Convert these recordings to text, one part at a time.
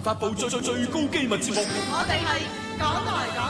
發布最高機密節目。 我哋係港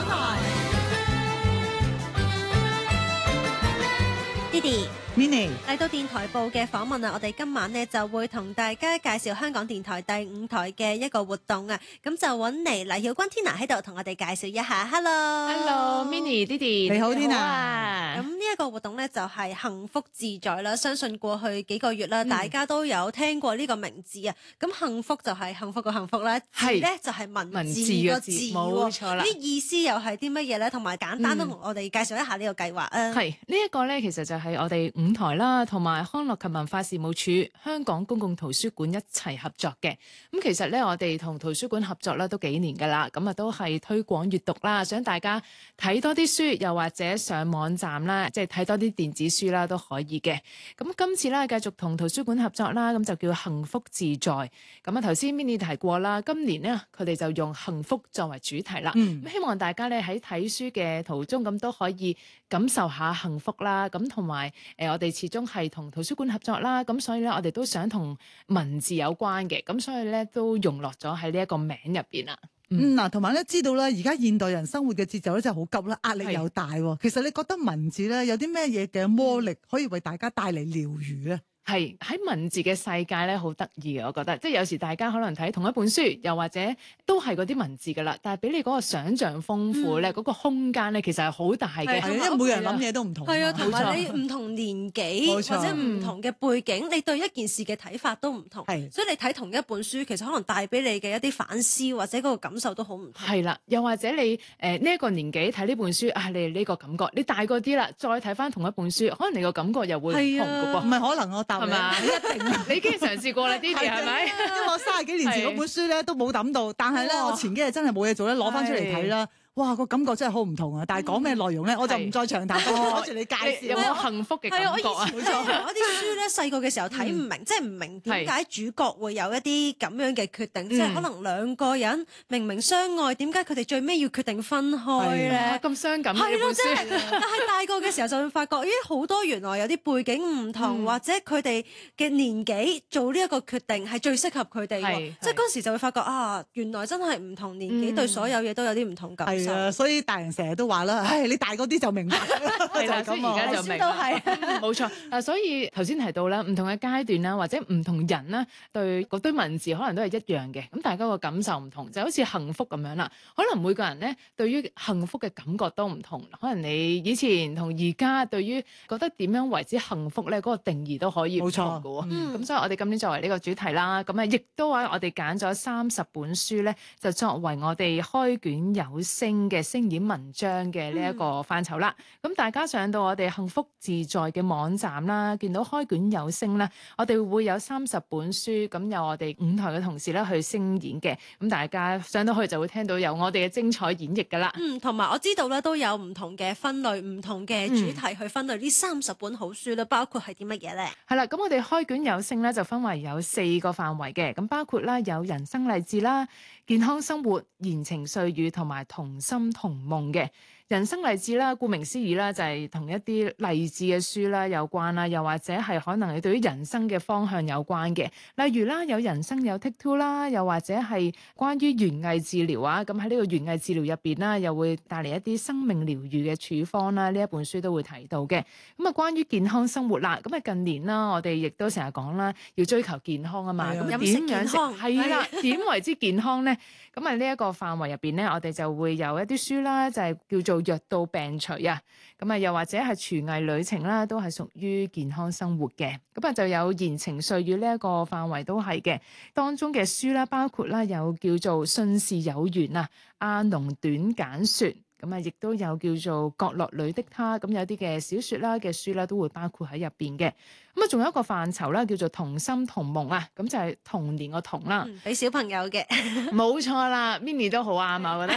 台。Didi Minnie 嚟到電台部嘅訪問啊，我哋今晚呢就會同大家介紹香港電台第5台嘅一個活動啊，咁就揾嚟黎曉君 Tina 喺度同我哋介紹一下。 Hello，Minnie Didi， 你好 Tina。 咁呢一個活動呢，就係幸福自在啦，相信過去幾個月啦，大家都有聽過呢個名字啊。咁幸福就係幸福個幸福啦，字呢就係文字個字， 冇錯啦。 啲意思又係啲乜嘢咧？同埋簡單都同我哋介紹一下呢個計劃啊。 係呢一個咧，其實就係我哋5台啦，同埋康樂及文化事務署、香港公共圖書館一齊合作嘅。咁其實咧，我哋同圖書館合作啦都幾年噶啦，咁啊都係推廣閱讀啦，想大家睇多啲書，又或者上網站啦，即係睇多啲電子書啦都可以嘅。咁今次咧繼續同圖書館合作啦，咁就叫幸福自在。咁啊頭先 Minnie 提過啦，今年呢，佢哋就用幸福作為主題啦。咁希望大家咧喺睇書嘅途中咁都可以感受下幸福啦。咁同埋我哋始終係同圖書館合作啦，咁所以咧我哋都想同文字有關嘅，咁所以咧都融落咗喺呢一個名入邊啦。 嗱，同埋咧知道咧，而家現代人生活嘅節奏咧真係好急啦，壓力又大喎。其實你覺得文字咧有啲咩嘢嘅魔力可以為大家帶嚟療愈咧？ 係喺文字嘅世界咧，好得意嘅，我覺得，即係有時大家可能睇同一本書，又或者都係嗰啲文字噶啦，但係俾你嗰個想像豐富咧，嗰個空間咧，其實係好大嘅。 係因為每個人諗嘢都唔同。 係啊，同埋你唔同年紀或者唔同嘅背景，你對一件事嘅睇法都唔同。係，所以你睇同一本書，其實可能帶俾你嘅一啲反思或者嗰個感受都好唔同。 係啦，又或者你呢一個年紀睇呢本書啊，你呢個感覺，你大個啲啦，再睇翻同一本書，可能你個感覺又會唔同嘅噃。 唔係可能我。 係嘛？一定，你已經嘗試過啦，Didi係咪？ 因為我30幾年前嗰本書咧都冇抌到，但係咧我前幾日真係冇嘢做咧，攞翻出嚟睇啦。哇，個感覺真係好唔同啊！但係講咩內容咧，我就唔再長談，攞住你介紹。 有冇幸福嘅感覺啊？ 冇錯，我啲書咧細個嘅時候睇唔明，即係唔明點解主角會有一啲咁樣嘅決定，即係可能兩個人明明相愛，點解佢哋最尾要決定分開咧？ 咁傷感嘅係咯， 本書。 但係大個嘅時候就會發覺，咦，好多原來有啲背景唔同，或者佢哋嘅年紀做呢一個決定係最適合佢哋喎。即係嗰時就會發覺啊，原來真係唔同年紀對所有嘢都有啲唔同感受。 所以大人成日都話啦，唉，你大個啲就明白， 係啦，所以而家就明， 都係冇錯。嗱，所以頭先提到啦，唔同嘅階段啦，或者唔同人啦，對嗰堆文字可能都係一樣嘅。咁大家個感受唔同，就好似幸福咁樣啦。可能每個人咧對於幸福嘅感覺都唔同。可能你以前同而家對於覺得點樣為之幸福咧，嗰個定義都可以唔同嘅喎。咁所以我哋今年作為呢個主題啦，咁啊亦都話我哋揀咗30本書咧，就作為我哋開卷有聲嘅聲演文章嘅呢一個範疇啦。咁大家上到我哋幸福自在嘅網站啦，見到開卷有聲啦，我哋會有30本書，咁有我哋5台嘅同事咧去聲演嘅。咁大家上到去就會聽到有我哋嘅精彩演繹噶啦。 同埋我知道咧都有唔同嘅分類、唔同嘅主題去分類呢30本好書咧，包括係啲乜嘢咧？ 係啦，咁我哋開卷有聲咧就分為有4個範圍嘅，咁包括啦有人生勵志啦、健康生活、言情歲語同埋同心同夢嘅。人生勵志啦，顧名思義啦，就係同一啲勵志嘅書啦有關啦，又或者係可能你對於人生嘅方向有關嘅，例如啦有人生有 Take Two 啦，又或者係關於園藝治療啊，咁喺呢個園藝治療入邊啦，又會帶嚟一啲生命療愈嘅處方啦，呢一本書都會提到嘅。咁啊，關於健康生活啦，咁啊近年啦，我哋亦都成日講啦，要追求健康啊嘛，咁點樣食係啦？點為之健康咧？咁啊呢一個範圍入邊咧，我哋就會有一啲書啦，就係叫做藥到病除啊，咁啊又或者係廚藝旅程啦，都係屬於健康生活嘅。咁啊就有言情歲語呢一個範圍都係嘅，當中嘅書啦，包括啦有叫做信是有緣啊，阿農短簡說。咁啊，亦都有叫做角落裏的他，咁有啲嘅小説啦嘅書啦，都會包括喺入邊嘅。咁啊，仲有一個範疇啦，叫做同心同夢啊，咁就係童年個童啦， 俾小朋友嘅， 冇錯啦。Minnie 都好啱啊，我覺得。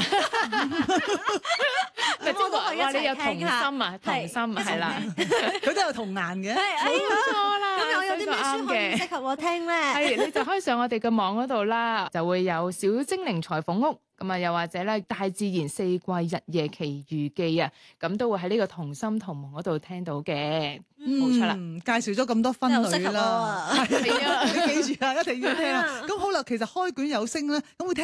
我都係一齊聽下。 你有同心啊，同心係啦， 佢都有童顏嘅， 冇錯啦。 咁我有啲咩書可以適合我聽咧？ 係，你就可以上我哋嘅網嗰度啦，就會有小精靈裁縫屋。咁啊，又或者咧，大自然4季日夜奇遇記啊，咁都會喺呢個同心同夢嗰度聽到嘅，冇錯啦。 介紹咗咁多分類啦， 係啊， 你記住啊，一定要聽啊。咁好啦，其實開卷有聲咧，咁會聽